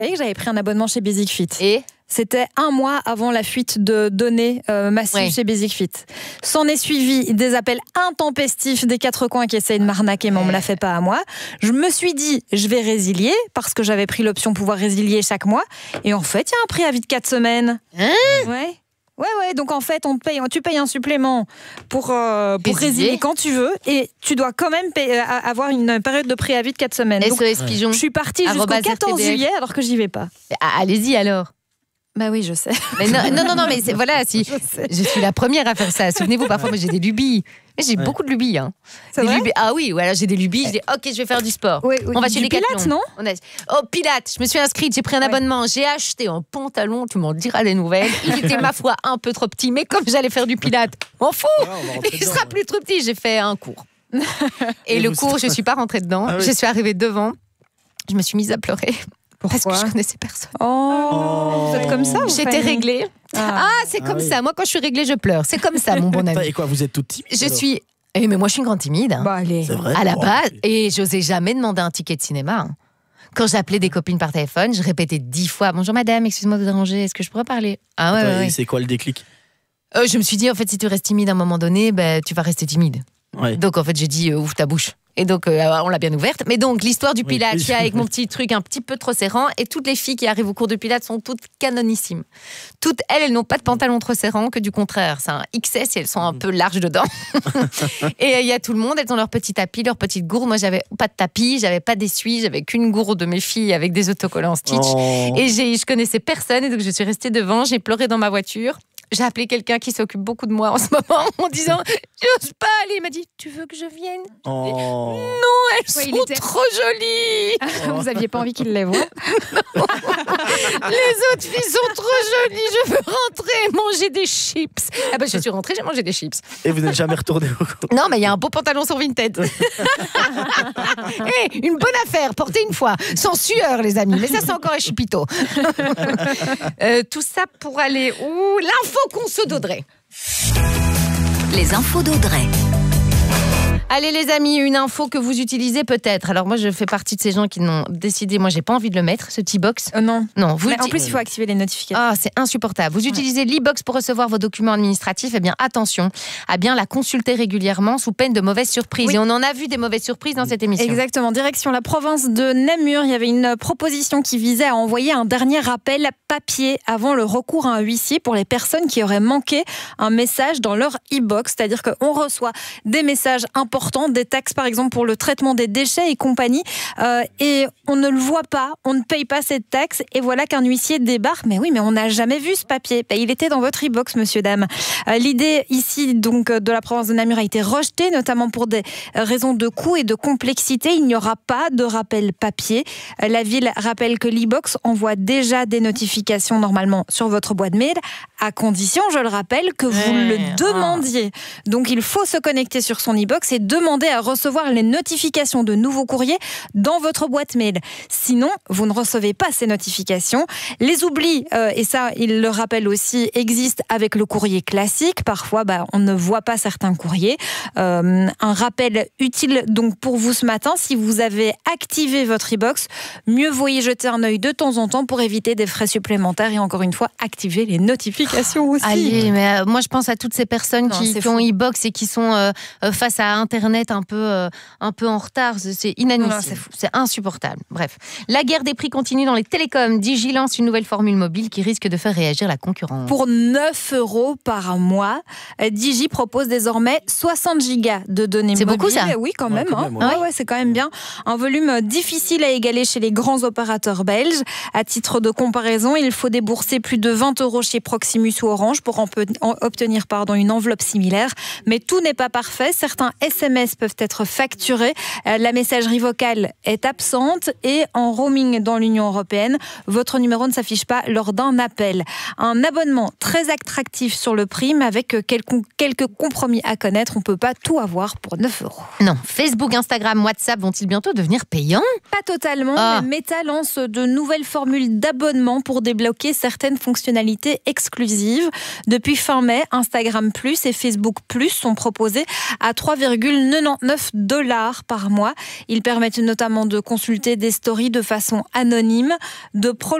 que j'avais pris un abonnement chez Basic Fit. Et c'était 1 mois avant la fuite de données massives chez Basic Fit. S'en est suivi des appels intempestifs des 4 coins qui essayent de m'arnaquer, mais on me la fait pas à moi. Je me suis dit, je vais résilier, parce que j'avais pris l'option pouvoir résilier chaque mois. Et en fait, il y a un préavis de 4 semaines. Ouais, donc en fait, tu payes un supplément pour résilier quand tu veux, et tu dois quand même avoir une période de préavis de 4 semaines. Donc, SOS Pigeon. je suis partie jusqu'au 14 juillet, alors que j'y vais pas. Allez-y alors. Bah oui, je sais. Mais non, mais voilà, si je suis la première à faire ça. Souvenez-vous, parfois, moi, j'ai des lubies. Mais j'ai beaucoup de lubies. Hein. C'est vrai ? Ah oui, voilà, j'ai des lubies. Je dis, ok, je vais faire du sport. Oui, on va chez les Pilates, non ? Oh, Pilates, je me suis inscrite, j'ai pris un abonnement, j'ai acheté un pantalon, tu m'en diras les nouvelles. Il était, ma foi, un peu trop petit, mais comme j'allais faire du Pilates, m'en fous. Il sera plus trop petit. J'ai fait un cours. Et le cours, je ne suis pas rentrée dedans. Ah oui. Je suis arrivée devant. Je me suis mise à pleurer. Pourquoi ? Parce que je connaissais personne. Vous êtes comme ça ? J'étais réglée. C'est comme ça. Moi, quand je suis réglée, je pleure. C'est comme ça, mon bon ami. Et quoi, vous êtes toute timide ? Je suis. Mais moi, je suis une grande timide. Bah, allez. C'est vrai ? À la base. Et j'osais jamais demander un ticket de cinéma. Quand j'appelais des copines par téléphone, je répétais 10 fois. Bonjour madame, excuse-moi de vous déranger. Est-ce que je pourrais parler ? Ah ouais. C'est quoi le déclic ? Je me suis dit, en fait, si tu restes timide à un moment donné, tu vas rester timide. Ouais. Donc, en fait, j'ai dit, ouvre ta bouche. Et donc, on l'a bien ouverte. Mais donc, l'histoire du Pilates, avec mon petit truc un petit peu trop serrant. Et toutes les filles qui arrivent au cours de Pilates sont toutes canonissimes. Toutes, elles n'ont pas de pantalon trop serrant, que du contraire. C'est un XS et elles sont un peu larges dedans. Et il y a tout le monde, elles ont leur petit tapis, leur petite gourde. Moi, j'avais pas de tapis, j'avais pas d'essuie, j'avais qu'une gourde de mes filles avec des autocollants Stitch. Et je connaissais personne. Et donc, je suis restée devant, j'ai pleuré dans ma voiture. J'ai appelé quelqu'un qui s'occupe beaucoup de moi en ce moment en disant « J'ose pas aller ». Il m'a dit « Tu veux que je vienne ?» Non, elles sont trop jolies. Vous aviez pas envie qu'il les voie ? Les autres filles sont trop jolies. Je veux rentrer et manger des chips. Je suis rentrée, j'ai mangé des chips. Et vous n'êtes jamais retourné au cours ? Non, mais il y a un beau pantalon sur Vinted. Une bonne affaire, portée une fois. Sans sueur, les amis. Mais ça, c'est encore un chipito. Tout ça pour aller où ? L'info conso d'Audrey. Les infos d'Audrey. Allez les amis, une info que vous utilisez peut-être. Alors moi je fais partie de ces gens qui n'ont décidé, moi j'ai pas envie de le mettre, ce T-Box. Non. Non. En plus il faut activer les notifications. Ah, c'est insupportable. Vous utilisez l'e-box pour recevoir vos documents administratifs, eh bien attention à bien la consulter régulièrement sous peine de mauvaises surprises. Oui. Et on en a vu des mauvaises surprises dans cette émission. Exactement. Direction la province de Namur, il y avait une proposition qui visait à envoyer un dernier rappel papier avant le recours à un huissier pour les personnes qui auraient manqué un message dans leur e-box. C'est-à-dire qu'on reçoit des messages importants, des taxes par exemple pour le traitement des déchets et compagnie, et on ne le voit pas, on ne paye pas cette taxe, et voilà qu'un huissier débarque. Mais oui, mais on n'a jamais vu ce papier. Il était dans votre e-box, monsieur, dame. L'idée ici donc de la province de Namur a été rejetée, notamment pour des raisons de coût et de complexité. Il n'y aura pas de rappel papier. La ville rappelle que l'e-box envoie déjà des notifications normalement sur votre boîte mail, à condition, je le rappelle, que vous le demandiez. Donc il faut se connecter sur son e-box et demander à recevoir les notifications de nouveaux courriers dans votre boîte mail. Sinon, vous ne recevez pas ces notifications. Les oublis, et ça, il le rappelle aussi, existent avec le courrier classique. Parfois, on ne voit pas certains courriers. Un rappel utile donc pour vous ce matin, si vous avez activé votre e-box, mieux vaut y jeter un œil de temps en temps pour éviter des frais supplémentaires et encore une fois, activer les notifications aussi. Allez, mais moi je pense à toutes ces personnes qui ont e-box et qui sont face à Internet un peu en retard. C'est inadmissible. C'est insupportable. Bref. La guerre des prix continue dans les télécoms. Digi lance une nouvelle formule mobile qui risque de faire réagir la concurrence. Pour 9 € par mois, Digi propose désormais 60 gigas de données mobiles. C'est beaucoup ça ? Oui, quand même. C'est quand même bien. Un volume difficile à égaler chez les grands opérateurs belges. À titre de comparaison, il faut débourser plus de 20 € chez Proximus ou Orange pour obtenir une enveloppe similaire. Mais tout n'est pas parfait. Certains SMS peuvent être facturés. La messagerie vocale est absente et en roaming dans l'Union européenne, votre numéro ne s'affiche pas lors d'un appel. Un abonnement très attractif sur le prix, mais avec quelques compromis à connaître. On ne peut pas tout avoir pour 9 €. Non. Facebook, Instagram, WhatsApp vont-ils bientôt devenir payants ? Pas totalement. Mais Meta lance de nouvelles formules d'abonnement pour débloquer certaines fonctionnalités exclusives. Depuis fin mai, Instagram Plus et Facebook Plus sont proposés à 3,99 $1,99 par mois. Ils permettent notamment de consulter des stories de façon anonyme, de